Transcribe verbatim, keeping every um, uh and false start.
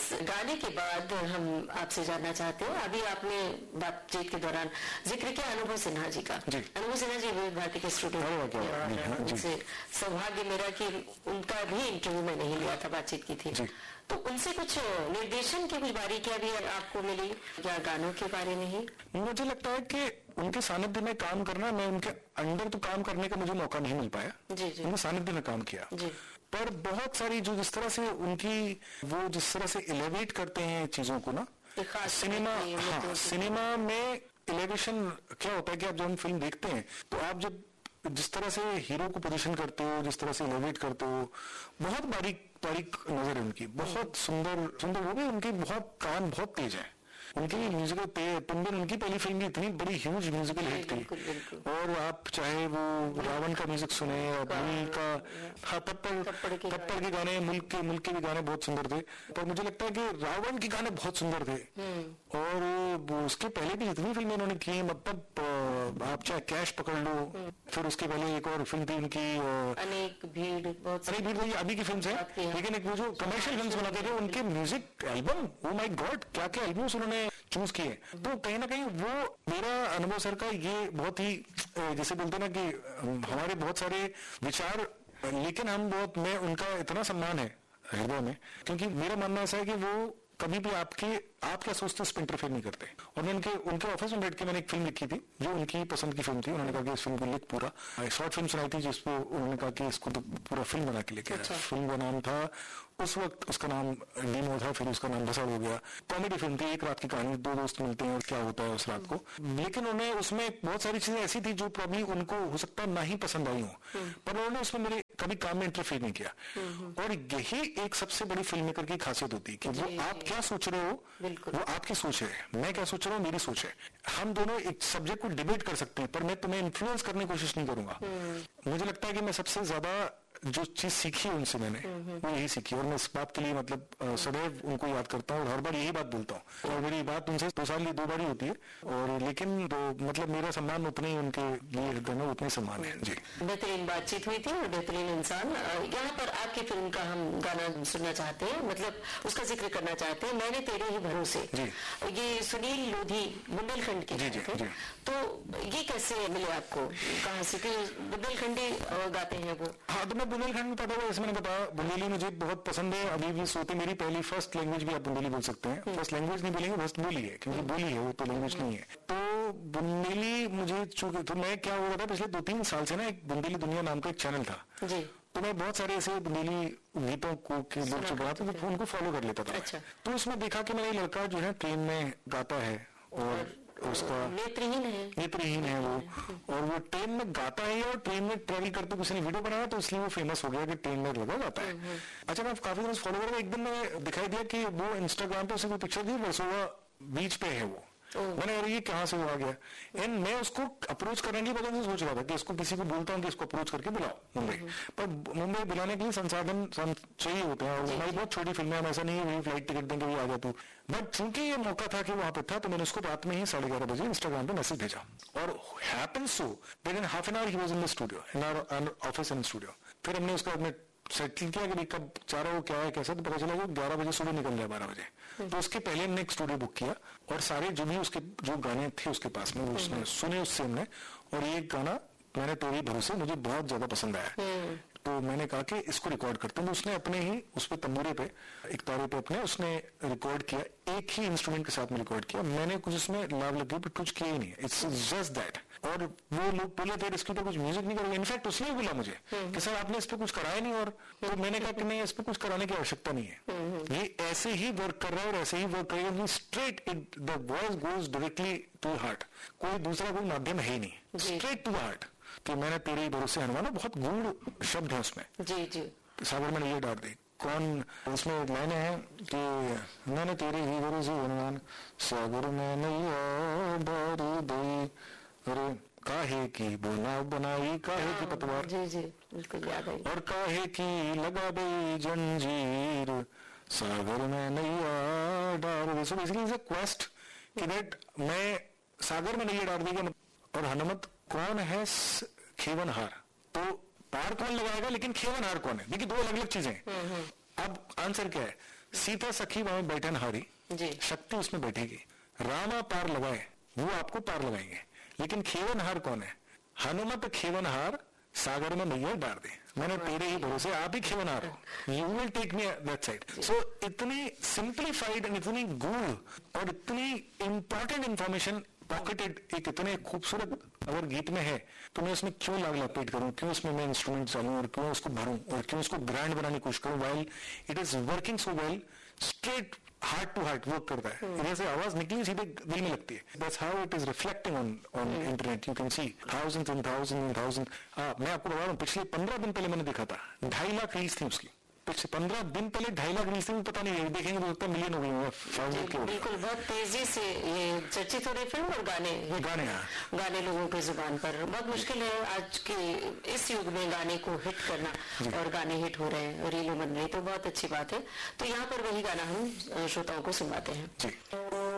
गाने के बाद हम आपसे जानना चाहते हैं, अभी आपने बातचीत के दौरान जिक्र किया अनुभव सिन्हा जी का। अनुभव सिन्हा जी विविध भारती के स्टूडियो और उनसे सौभाग्य मेरा कि उनका भी इंटरव्यू में नहीं लिया था, बातचीत की थी, तो उनसे कुछ निर्देशन की कुछ बारीकियां भी आपको मिली या गानों के बारे में ही? मुझे लगता है कि उनके सानिध्य में काम करना, मैं उनके अंडर तो काम करने का मुझे मौका नहीं मिल पाया, जी जी। उनके सानिध्य में काम किया जी। पर बहुत सारी जो जिस तरह से उनकी वो जिस तरह से एलिवेट करते हैं चीजों को ना, सिनेमा, हाँ सिनेमा में एलिवेशन क्या होता है कि आप जब हम फिल्म देखते हैं तो आप जब जिस तरह से हीरो को पोजीशन करते हो, जिस तरह से एलिवेट करते हो, बहुत बारीक बारीक नजर है उनकी, बहुत सुंदर सुंदर वो भी, उनकी बहुत कान बहुत तेज है, उनकी म्यूजिकल टुम्बिन उनकी पहली फिल्म भी इतनी बड़ी ह्यूज म्यूजिकल हिट थी, और आप चाहे वो रावण का म्यूजिक सुने या भूल का, हाँ तप्पड़ तप्पड़ के गाने, मुल्क के मुल्क के भी गाने बहुत सुंदर थे, पर मुझे लगता है कि रावण के गाने बहुत सुंदर थे, और उसके पहले भी इतनी फिल्में उन्होंने की, मतलब आप चाहे कैश पकड़ लो, फिर उसके पहले एक और फिल्म थी उनकी अनेक भीड़, अनेक भीड़, अभी की फिल्म है, लेकिन एक वो जो कमर्शियल फिल्म बनाते थे उनके music album, oh my God क्या क्या एल्बम्स उन्होंने चूज किए, तो कहीं ना कहीं वो मेरा अनुभव सर का ये बहुत ही जैसे बोलते ना कि हमारे बहुत सारे विचार, लेकिन हम बहुत, मैं उनका इतना सम्मान है हृदय में, क्योंकि मेरा मानना ऐसा है कि वो कभी भी आपके आप क्या सोचते हैं उस पर इंटरफेयर नहीं करते, और मैं उनके उनके ऑफिस में बैठ के मैंने एक फिल्म लिखी थी जो उनकी पसंद की फिल्म थी, उन्होंने कहा कि इस फिल्म को लिख पूरा, शॉर्ट फिल्म सुनाई थी जिसको उन्होंने कहा कि इसको तो पूरा फिल्म बना के लेके आया। फिल्म का नाम था उस वक्त, उसका नाम डीमो था, फिर उसका नाम धसाड़ हो गया, कॉमेडी फिल्म थी, एक रात की कहानी, दो दोस्त मिलते हैं और क्या होता है उस रात को, लेकिन उन्हें उसमें बहुत सारी चीजें ऐसी थी जो प्रॉब्ली उनको हो सकता है ना ही पसंद आई हो, पर उन्होंने उसमें मेरे कभी काम में इंटरफेयर नहीं किया, और यही एक सबसे बड़ी फिल्म मेकर की खासियत होती है कि वो आप क्या सोच रहे हो वो आपकी सोच है, मैं क्या सोच रहा हूँ मेरी सोच है, हम दोनों एक सब्जेक्ट को डिबेट कर सकते हैं, पर मैं तुम्हें इन्फ्लुएंस करने की कोशिश नहीं करूंगा। मुझे लगता है कि मैं सबसे ज्यादा जो चीज सीखी उनसे मैंने वो यही सीखी, और मैं इस बात के लिए मतलब सदैव उनको याद करता हूँ और हर बार यही बात बोलता हूँ, और मेरी बात उनसे दो साल दो बार ही होती है, और लेकिन तो मतलब मेरा सम्मान उतने ही उनके लिए हृदय में उतने सम्मान है। जी, बेहतरीन बातचीत हुई थी और बेहतरीन इंसान। यहाँ पर आपकी फिल्म का हम गाना सुनना चाहते हैं, मतलब उसका जिक्र करना चाहते हैं, मैंने तेरे ही भरोसे, ये सुनील लोधी बुंदेलखंड के थे, तो ये कैसे मिले आपको, कहाँ से? बुंदेलखंडी गाते हैं वो? हाँ, तो मैं बुंदेलखंड में पता हुआ, इसमें बताया बुंदेली मुझे बहुत पसंद है, अभी भी सोते मेरी पहली फर्स्ट लैंग्वेज भी आप बुंदेली बोल सकते हैं, फर्स्ट लैंग्वेज नहीं बोलेंगे, फर्स्ट बोली है, क्योंकि बोली है वो तो लैंग्वेज नहीं है, तो बुंदेली मुझे चूंकि, तो मैं क्या हो रहा था पिछले दो तीन साल से ना, एक बुंदेली दुनिया नाम का एक चैनल था, तो मैं बहुत सारे ऐसे बुंदेली गीतों को के लोग जो बनाते थे उनको फॉलो कर लेता था। अच्छा। तो उसमें देखा कि मेरा लड़का जो है ट्रेन में गाता है, और उसका नेत्रहीन है नेत्रहीन है वो, और वो ट्रेन में गाता है, और ट्रेन में ट्रेवल करते किसी ने वीडियो बनाया तो इसलिए वो फेमस हो गया कि ट्रेन में लगा गाता है। अच्छा, मैं काफी दिन फॉलो कर रहा, एक दिन मैं दिखाई दिया कि वो इंस्टाग्राम पे उसे कोई पिक्चर थी, वर्सोवा बीच पे है वो, मैंने अरे ये कहाँ से वो आ गया, एंड मैं उसको अप्रोच करने की वजह से सोच रहा था कि इसको किसी को बोलता हूँ कि इसको अप्रोच करके बुलाओ मुंबई, पर मुंबई बुलाने के लिए संसाधन चाहिए होते हैं, और हमारी बहुत छोटी फिल्में, हम ऐसा नहीं है वही फ्लाइट टिकट देंगे भी आ जाती, बट चूंकि ये मौका था कि वहां पे था, तो मैंने उसको रात में ही साढ़े ग्यारह बजे इंस्टाग्राम पे मैसेज भेजा, और happen so with in half an hour he was in the studio, in our office in studio. फिर हमने उसका अपने सेटिंग किया कि कब चाह रहा हो क्या है कैसा, तो पता चला वो ग्यारह बजे सुबह निकल गया बारह बजे, तो उसके पहले हमने एक स्टूडियो बुक किया, और सारे जो भी उसके जो गाने थे उसके पास में वो उसने सुने उससे हमने, और ये गाना मैंने तेरे भरोसे मुझे बहुत ज्यादा पसंद आया, तो मैंने कहा कि इसको रिकॉर्ड करते हैं, तो उसने अपने ही उस पे तंबूरे पे एक तारे पे अपने उसने रिकॉर्ड किया, एक ही इंस्ट्रूमेंट के साथ में रिकॉर्ड किया, मैंने कुछ उसमें लाभ लगी पर कुछ किया ही नहीं, इट्स जस्ट दैट। और वो लोग बोले थे इसके ऊपर कुछ म्यूजिक नहीं करोगे, इनफैक्ट उसने बोला मुझे कि सर आपने इस पे कुछ कराया नहीं, और तो मैंने कहा कि नहीं इस पे कुछ कराने की आवश्यकता नहीं है, ये ऐसे ही वर्क कर रहा है और ऐसे ही वर्क करेगा, straight it the voice goes directly to heart, कोई दूसरा कोई माध्यम है ही नहीं, स्ट्रेट टू हार्ट, कि मैंने तेरे ही भरोसे हनुमान, बहुत गूढ़ शब्द है उसमें, जी जी सागर मैंने ये डाल दी, कौन उसमें लाइनें हैं कि मैंने तेरे ही भरोसे हनुमान, सागर में नैया डाल दी, अरे काहे की बोला बनाई, काहे की पतवार, जी जी बिल्कुल याद आई, और काहे की लगा दे जंजीर, सागर में नैया डाल दी। So basically is a quest कि दैट मैं सागर में नैया डाल देगा, और हनुमत कौन है खेवनहार, तो पार कौन लगाएगा लेकिन खेवनहार कौन है, देखिए दो अलग अलग चीजें। अब आंसर क्या है, सीता सखी वहां बैठन हारी, शक्ति उसमें बैठेगी। रामा पार लगाए, वो आपको पार लगाएंगे। लेकिन खेवनहार कौन है? हनुमत खेवनहार, सागर में नैया डाल दे, मैंने तेरे ही भरोसे, आप ही खेवनहार हो, you will take me that side. सो इतनी सिंप्लीफाइड एंड इतनी गूढ़ और इतनी इंपॉर्टेंट इंफॉर्मेशन पॉकेटेड एक इतने खूबसूरत अगर गीत में है, तो मैं उसमें क्यों लाग लपेट करूं, क्यों उसमें मैं इंस्ट्रूमेंट चालूं और क्यों उसको भरूं और क्यों उसको ग्रैंड बनाने की कोशिश करूं, while it is working so well, straight heart to heart work करता है। इधर से आवाज निकली सीधे दिल में लगती है। That's how it is reflecting on on internet. You can see thousands and thousands and thousand. मैं आपको बता रहा हूँ, पिछले पंद्रह दिन पहले मैंने देखा था, ढाई लाख रील्स थी उसकी। पिछले पंद्रह दिन पहले ढाई लाख रील्स थी, पता नहीं देखेंगे तो लगता मिलियन हो गई। बिल्कुल, बहुत तेजी से ये चर्चित हो रही फिल्म और गाने गाने गाने लोगों की जुबान पर। बहुत मुश्किल है आज के इस युग में गाने को हिट करना, और गाने हिट हो रहे हैं, रीलें बन रही, तो बहुत अच्छी बात है। तो यहाँ पर वही गाना हम श्रोताओं को सुनवाते हैं।